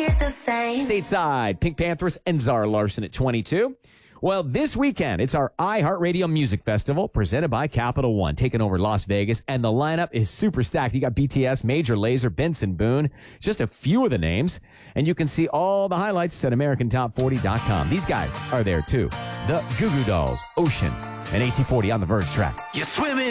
Stateside, Pink Panthers and Zara Larsson at 22. Well, this weekend, it's our iHeartRadio Music Festival presented by Capital One, taking over Las Vegas, and the lineup is super stacked. You got BTS, Major Lazer, Benson Boone, just a few of the names, and you can see all the highlights at AmericanTop40.com. These guys are there too. The Goo Goo Dolls, Ocean, and AT40 on the Verge track. You're swimming.